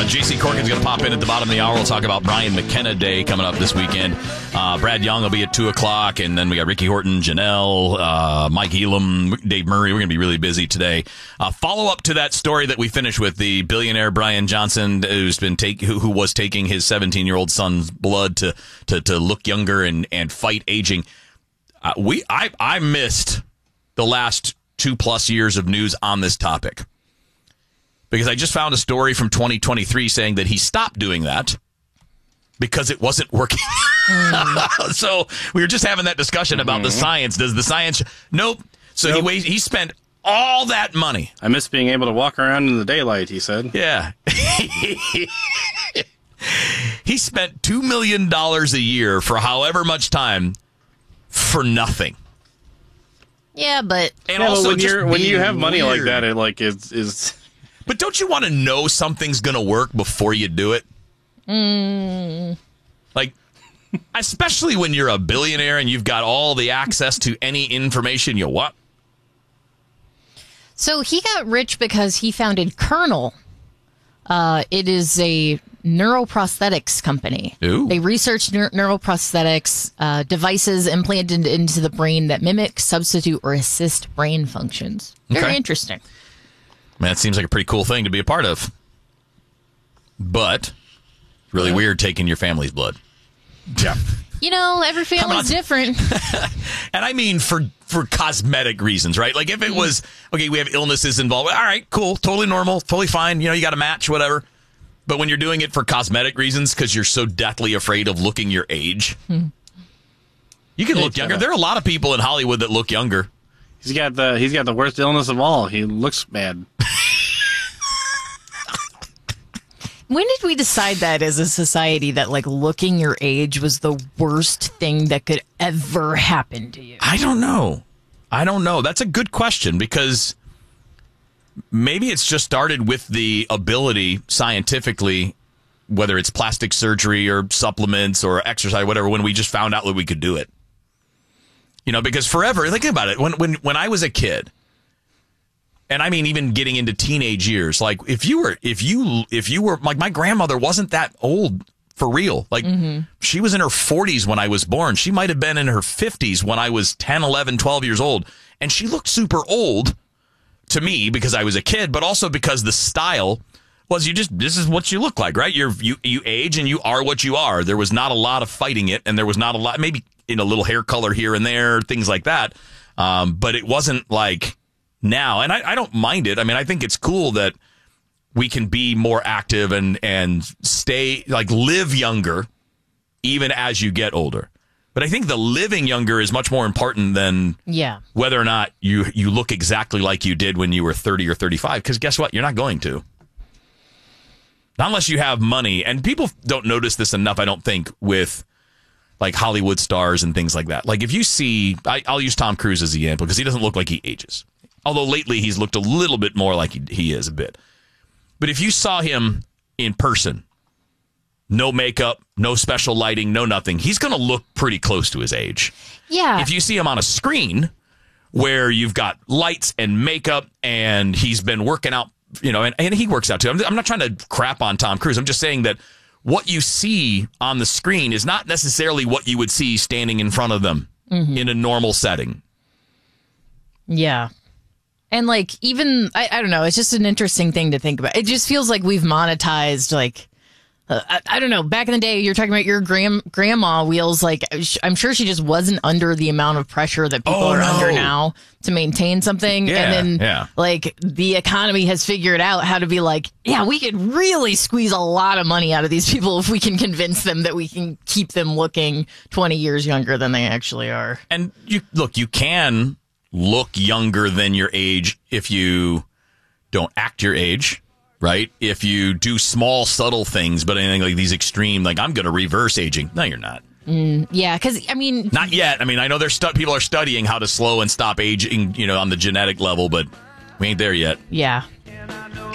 J.C. Corkin's going to pop in at the bottom of the hour. We'll talk about Brian McKenna Day coming up this weekend. Brad Young will be at 2 o'clock, and then we got Ricky Horton, Janelle, Mike Elam, Dave Murray. We're going to be really busy today. Follow up to that story that we finished with the billionaire Brian Johnson, who was taking his 17-year-old son's blood to look younger and fight aging. I missed the last 2+ years of news on this topic, because I just found a story from 2023 saying that he stopped doing that because it wasn't working. So we were just having that discussion about the science. Does the science... Nope. So he spent all that money. I miss being able to walk around in the daylight, he said. Yeah. He spent $2 million a year for however much time for nothing. Yeah, but... And also when you have money weird. like that, it is... But don't you want to know something's going to work before you do it? Like, especially when you're a billionaire and you've got all the access to any information you want. So he got rich because he founded Kernel. It is a neuroprosthetics company. Ooh. They research neuroprosthetics, devices implanted into the brain that mimic, substitute, or assist brain functions. Very interesting. Man, it seems like a pretty cool thing to be a part of. But really weird taking your family's blood. Yeah. You know, every family's different. And I mean for cosmetic reasons, right? Like if it was, okay, we have illnesses involved. All right, cool. Totally normal. Totally fine. You know, you got a match, whatever. But when you're doing it for cosmetic reasons because you're so deathly afraid of looking your age, you can look younger. There are a lot of people in Hollywood that look younger. He's got the worst illness of all. He looks bad. When did we decide that as a society that like looking your age was the worst thing that could ever happen to you? I don't know. That's a good question, because maybe it's just started with the ability scientifically, whether it's plastic surgery or supplements or exercise, whatever, when we just found out that we could do it. You know, because forever, think about it. When I was a kid, and I mean even getting into teenage years, like if you were like, my grandmother wasn't that old for real. Like she was in her 40s when I was born. She might have been in her 50s when I was 10, 11, 12 years old. And she looked super old to me because I was a kid, but also because the style was this is what you look like, right? You age and you are what you are. There was not a lot of fighting it, and there was not a lot, maybe in a little hair color here and there, things like that. But it wasn't like now. And I don't mind it. I mean, I think it's cool that we can be more active and stay, like, live younger even as you get older. But I think the living younger is much more important than whether or not you look exactly like you did when you were 30 or 35. Because guess what? You're not going to. Not unless you have money. And people don't notice this enough, I don't think, with like Hollywood stars and things like that. Like if you see, I'll use Tom Cruise as the example because he doesn't look like he ages. Although lately he's looked a little bit more like he is a bit. But if you saw him in person, no makeup, no special lighting, no nothing, he's going to look pretty close to his age. Yeah. If you see him on a screen where you've got lights and makeup and he's been working out, you know, and he works out too. I'm not trying to crap on Tom Cruise. I'm just saying that what you see on the screen is not necessarily what you would see standing in front of them in a normal setting. Yeah. And like, even, I don't know, it's just an interesting thing to think about. It just feels like we've monetized, like, I don't know, back in the day, you're talking about your grandma, Wheels, like, I'm sure she just wasn't under the amount of pressure that people are under now to maintain something. Yeah, and then, like, the economy has figured out how to be like, yeah, we could really squeeze a lot of money out of these people if we can convince them that we can keep them looking 20 years younger than they actually are. And you can look younger than your age if you don't act your age. Right? If you do small, subtle things, but anything like these extreme, like I'm going to reverse aging. No, you're not. Yeah, because, I mean... Not yet. I mean, I know people are studying how to slow and stop aging, you know, on the genetic level, but we ain't there yet. Yeah.